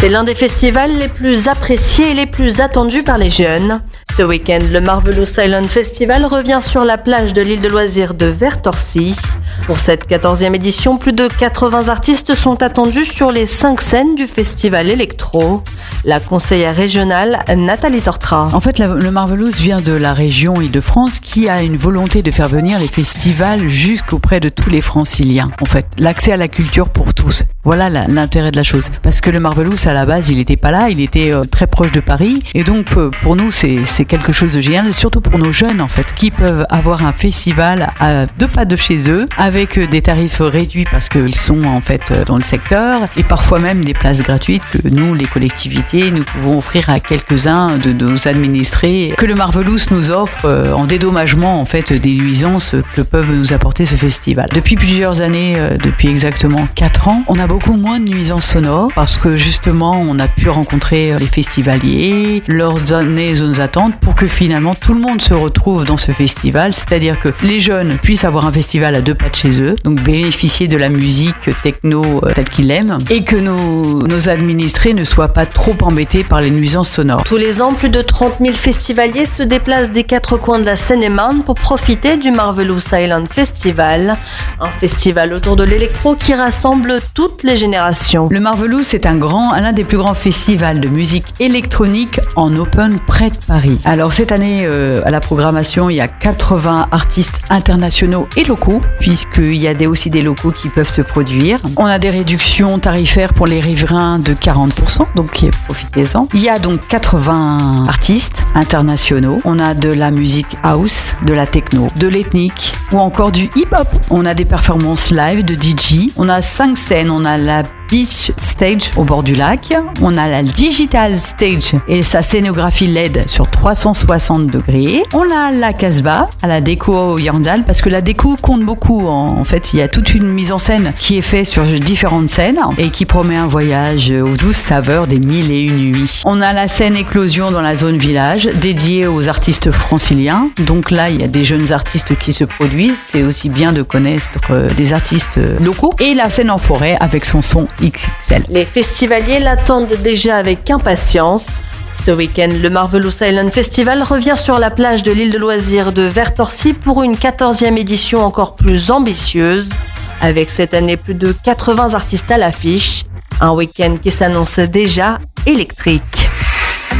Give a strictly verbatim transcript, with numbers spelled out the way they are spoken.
C'est l'un des festivals les plus appréciés et les plus attendus par les jeunes. Ce week-end, le Marvelous Island Festival revient sur la plage de l'île de loisirs de Vertorcy. Pour cette quatorzième édition, plus de quatre-vingts artistes sont attendus sur les cinq scènes du festival électro. La conseillère régionale, Nathalie Tortra. En fait, le Marvelous vient de la région Île-de-France qui a une volonté de faire venir les festivals jusqu'auprès de tous les franciliens. En fait, l'accès à la culture pour tous. Voilà l'intérêt de la chose. Parce que le Marvelous, à la base, il n'était pas là, il était euh, très proche de Paris. Et donc, euh, pour nous, c'est, c'est quelque chose de génial, surtout pour nos jeunes, en fait, qui peuvent avoir un festival à deux pas de chez eux, avec euh, des tarifs réduits parce qu'ils sont, en fait, euh, dans le secteur, et parfois même des places gratuites que nous, les collectivités, nous pouvons offrir à quelques-uns de nos administrés, que le Marvelous nous offre euh, en dédommagement, en fait, des nuisances que peuvent nous apporter ce festival. Depuis plusieurs années, euh, depuis exactement quatre ans, on a beaucoup moins de nuisances sonores parce que justement on a pu rencontrer les festivaliers, leur donner zones d'attente pour que finalement tout le monde se retrouve dans ce festival, c'est-à-dire que les jeunes puissent avoir un festival à deux pas de chez eux, donc bénéficier de la musique techno telle qu'ils l'aiment, et que nos, nos administrés ne soient pas trop embêtés par les nuisances sonores. Tous les ans, plus de trente mille festivaliers se déplacent des quatre coins de la Seine-et-Marne pour profiter du Marvelous Island Festival, un festival autour de l'électro qui rassemble toutes les générations. Le Marvelous est un grand, l'un des plus grands festivals de musique électronique en open près de Paris. Alors cette année, euh, à la programmation, il y a quatre-vingts artistes internationaux et locaux, puisqu'il y a des, aussi des locaux qui peuvent se produire. On a des réductions tarifaires pour les riverains de quarante pour cent, donc profitez-en. Il y a donc quatre-vingts artistes internationaux. On a de la musique house, de la techno, de l'ethnique ou encore du hip-hop. On a des performances live de D J. On a cinq scènes. On a la Beach Stage au bord du lac, on a la Digital Stage et sa scénographie L E D sur trois cent soixante degrés, on a la Casbah à la déco Yandal parce que la déco compte beaucoup. En fait, il y a toute une mise en scène qui est faite sur différentes scènes et qui promet un voyage aux douces saveurs des mille et une nuits. On a la scène Éclosion dans la zone village dédiée aux artistes franciliens. Donc là, il y a des jeunes artistes qui se produisent. C'est aussi bien de connaître des artistes locaux. Et la scène en forêt avec son son X X L. Les festivaliers l'attendent déjà avec impatience. Ce week-end, le Marvelous Island Festival revient sur la plage de l'île de loisirs de Vertorcy pour une quatorzième édition encore plus ambitieuse. Avec cette année plus de quatre-vingts artistes à l'affiche, un week-end qui s'annonce déjà électrique.